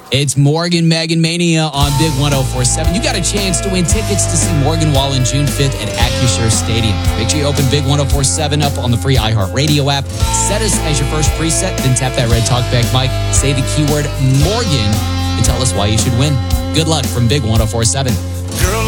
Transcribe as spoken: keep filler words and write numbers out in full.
It's Morgan Megan Mania on Big one oh four point seven. You got a chance to win tickets to see Morgan Wallen June fifth at Acrisure Stadium. Make sure you open Big one oh four point seven up on the free iHeartRadio app. Set us as your first preset, then tap that red talkback mic, say the keyword Morgan, and tell us why you should win. Good luck from Big one oh four point seven.